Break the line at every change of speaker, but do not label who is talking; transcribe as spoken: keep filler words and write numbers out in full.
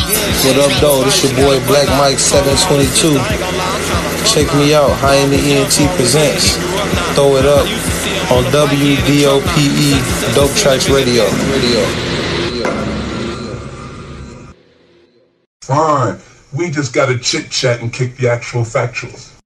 What up, though? This your boy Black Mike seven twenty-two. Check me out. High in the E N T presents. Throw it up on W D O P E Dope Tracks Radio. Radio.
Fine. We just gotta chit chat and kick the actual factuals.